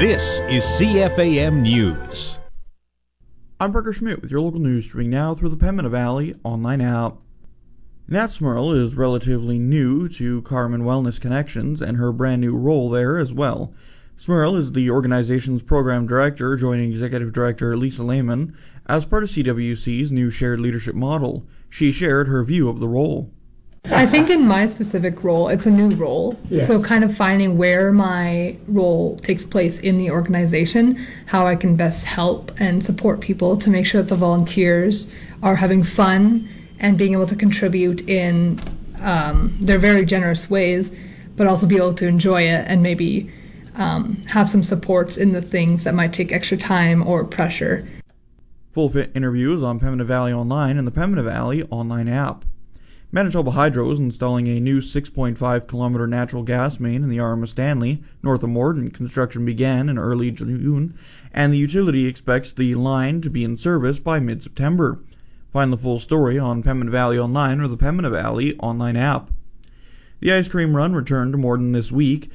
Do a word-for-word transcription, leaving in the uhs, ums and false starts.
This is C F A M News. I'm Parker Schmidt with your local news, streaming now through the Pembina Valley online app. Nat Smurl is relatively new to Carman Wellness Connections and her brand new role there as well. Smurl is the organization's program director, joining executive director Lisa Lehman as part of C W C's new shared leadership model. She shared her view of the role. I think in my specific role, it's a new role. Yes. So kind of finding where my role takes place in the organization, how I can best help and support people to make sure that the volunteers are having fun and being able to contribute in um, their very generous ways, but also be able to enjoy it and maybe um, have some supports in the things that might take extra time or pressure. Full fit interviews on Pembina Valley Online and the Pembina Valley online app. Manitoba Hydro is installing a new six point five kilometer natural gas main in the Arm of Stanley, north of Morden. Construction began in early June, and the utility expects the line to be in service by mid-September. Find the full story on Pembina Valley Online or the Pembina Valley online app. The ice cream run returned to Morden this week.